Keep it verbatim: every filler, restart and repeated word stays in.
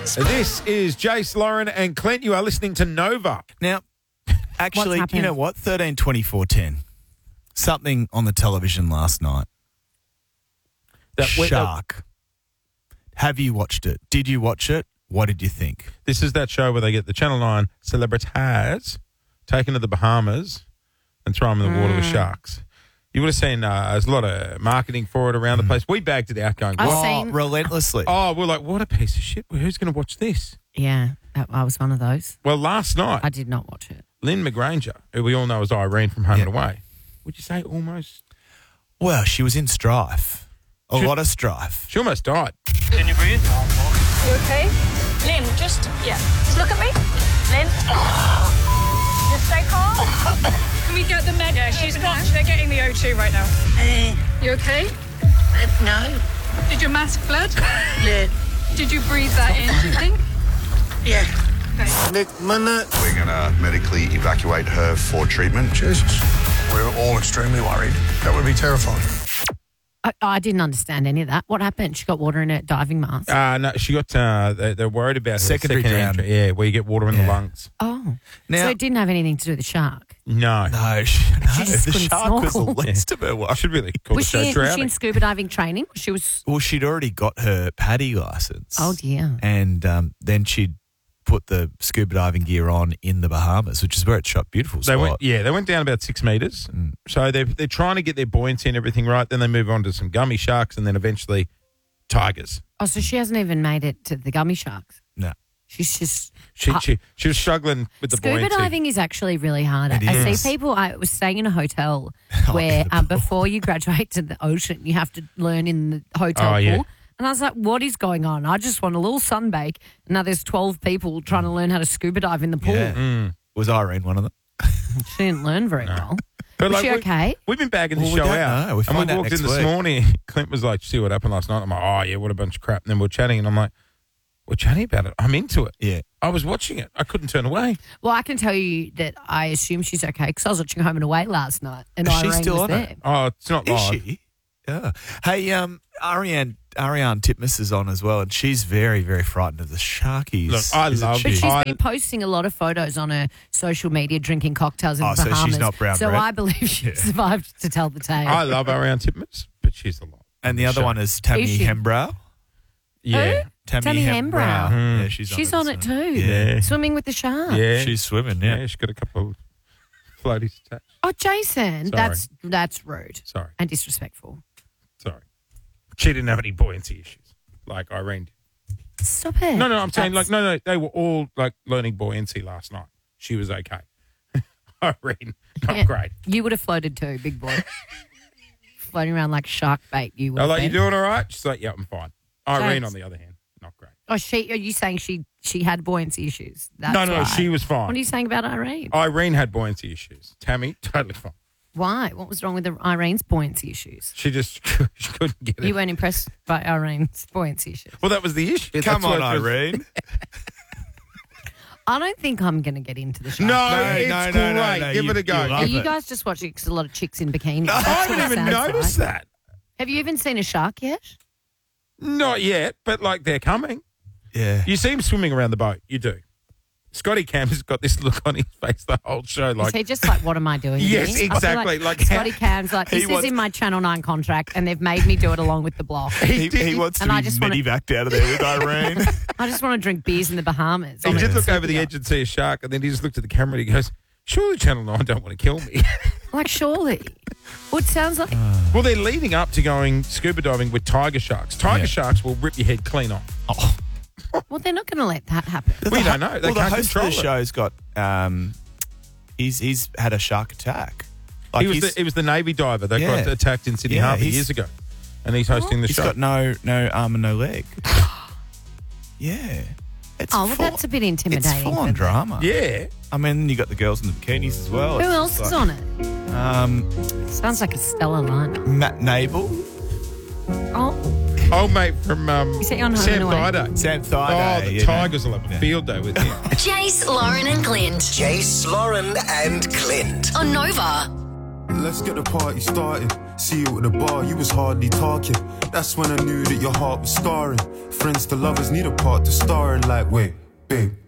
This is Jace, Lauren and Clint. You are listening to Nova. Now, actually, What's you know happened? what? thirteen twenty-four ten. Something on the television last night. That- Shark. Have you watched it? Did you watch it? What did you think? This is that show where they get the Channel nine celebrities taken to the Bahamas and throw them in the water with sharks. You would have seen uh, there's a lot of marketing for it around the place. We bagged it out going, I've what? seen- Oh, relentlessly. Oh, we're like, what a piece of shit. Who's going to watch this? Yeah, I I was one of those. Well, last night, I did not watch it. Lynn McGranger, who we all know as Irene from Home Yeah. and Away, would you say almost? Well, she was in strife. A Should- lot of strife. She almost died. Can you breathe? You okay? Lynn, just, yeah. Just look at me. Lynn. Just stay calm. Can we get the med? Yeah, she's got. They're getting the O two right now. You okay? No. Did your mask blood? Yeah. Did you breathe that in, do you think? Yeah. Nick, minute. We're going to medically evacuate her for treatment. Jesus. We're all extremely worried. That would be terrifying. I, I didn't understand any of that. What happened? She got water in her diving mask. Uh, no, she got, uh, they, they're worried about her Secondary second drown. entry. Yeah, where you get water in the Yeah. lungs. oh. Now- so it didn't have anything to do with the shark. No. No, she, no just the couldn't shark was the snorkel. least of her I worries. should really call Was the she, show was she in drowning. scuba diving training? She was. Well, she'd already got her PADI license. Oh, dear. And um, then she'd put the scuba diving gear on in the Bahamas, which is where it's shot. Beautiful They spot. went, yeah, they went down about six metres. Mm. So they're, they're trying to get their buoyancy and everything right. Then they move on to some gummy sharks and then eventually tigers. Oh, so she hasn't even made it to the gummy sharks. No. She's just. She, Uh, she, she was struggling with the Scuba buoyancy. diving is actually really hard. It I is. see people. I was staying in a hotel Oh, where in the um, pool. before you graduate to the ocean, you have to learn in the hotel Oh, pool. yeah. And I was like, "What is going on? I just want a little sunbake." And now there's twelve people trying to learn how to scuba dive in the pool. Yeah. Mm. Was Irene one of them? She didn't learn very well. But Was like, she we- okay? We've been bagging Well, the we show don't out. know. We and find we out walked in next this week. morning. Clint was like, see what happened last night? I'm like, oh, yeah, what a bunch of crap. And then we're chatting, and I'm like, we're chatting about it. I'm into it. Yeah. I was watching it. I couldn't turn away. Well, I can tell you that I assume she's okay because I was watching Home and Away last night, and Is she Irene still was on there. it? Oh, it's not Is live. she? Yeah. Hey, um, Ariane, Ariane Titmus is on as well, and she's very, very frightened of the sharkies. Look, I Isn't love- she? But she's I- been posting a lot of photos on her social media drinking cocktails in Oh, the so she's Bahamas. not brown So bread? I believe she survived to tell the tale. I love Ariane Titmus, but she's a lot. And the other Sure. one is Tammy Is she? Hembrow. Yeah. Tammy, Tammy Hembrow. Hembrow. Mm. Yeah, she's, She's on, on it it as too. well. Yeah. Swimming with the shark. Yeah. She's swimming, yeah. yeah. She's got a couple of floaties attached. Oh, Jason, Sorry. that's that's rude Sorry. and disrespectful. Sorry. She didn't have any buoyancy issues like Irene did. Stop it. No, no, I'm saying, like, That's- no, no, they were all, like, learning buoyancy last night. She was okay. Irene, not Yeah. great. You would have floated too, big boy. Floating around like shark bait. You would. I have like, you been. doing all right? She's like, yeah, I'm fine. Irene, Thanks. on the other hand, not great. Oh, she? Are you saying she she had buoyancy issues? That's no, no, why. she was fine. What are you saying about Irene? Irene had buoyancy issues. Tammy, totally fine. Why? What was wrong with the, Irene's buoyancy issues? She just she couldn't get it. You weren't impressed by Irene's buoyancy issues. Well, that was the issue. Come That's on, what it was- Irene. I don't think I'm going to get into the show. No, No, it's no, no, great. no, no, Give you- it a go. you Are love you it. guys just watching because a lot of chicks in bikinis? I That's haven't what it even sounds noticed like. that. Have you even seen a shark yet? Not yet, but like they're coming. Yeah. You see him swimming around the boat. You do. Scotty Cam has got this look on his face the whole show. Is Like, he just like, what am I doing Yes, here? I feel exactly, like, Scotty how- Cam's like, He this wants- is in my Channel nine contract and they've made me do it along with the block. He, did- he wants to and I be just wanna- medevaced out of there with Irene. I just want to drink beers in the Bahamas. he on did a look over the sepia. edge and see a shark, and then he just looked at the camera and he goes, surely Channel nine don't want to kill me. Like, surely. Well, it sounds like... Well, they're leading up to going scuba diving with tiger sharks. Tiger Yeah. sharks will rip your head clean off. Oh. Well, they're not going to let that happen. We don't know. They well, the can't host control of the it. show's got, um, he's he's had a shark attack. Like he was he's, the, he was the Navy diver that Yeah. got attacked in Sydney Yeah, Harbour he's- years ago, and he's hosting the he's show. got no no arm and no leg. Yeah. It's Oh, well, full, that's a bit intimidating. It's full for on them. drama. yeah, I mean, you got the girls in the bikinis as well. Who It's else like- is on it? Um, Sounds like a stellar lineup. Matt Nable, Oh, old mate from um, Is he on Home Sam and Away? Thaiday. Sam Oh, Thaiday. the you know. Tigers will have a field day with him. Jace, Lauren and Clint Jace, Lauren and Clint. on Nova. Let's get the party started. See you at the bar, you was hardly talking. That's when I knew that your heart was scarring. Friends to lovers need a part to star in, like, wait, babe.